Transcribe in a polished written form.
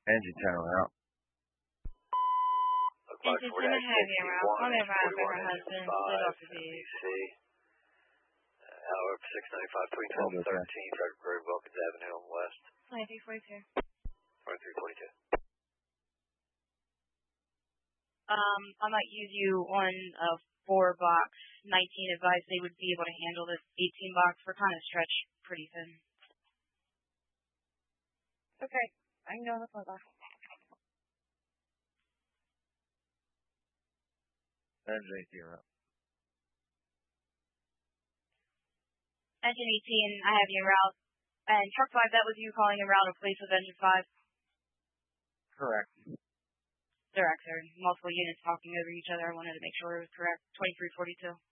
Engine 10 out. Engine 10, I have you around. Call me around for her husband. Split off the vehicle. Hour 695, 312, 13, Frederick Road, Wilkins Avenue on West. 2342. 2342. I might use you on a 4-box 19 advice. They would be able to handle this 18 box. We're kind of stretched pretty thin. Okay, I can go on the 4-box. Engine 18 out. Engine 18, I have you en route. And truck 5, that was you calling en route in place of engine 5? Correct. Correct, sir. Multiple units talking over each other. I wanted to make sure it was correct. 2342.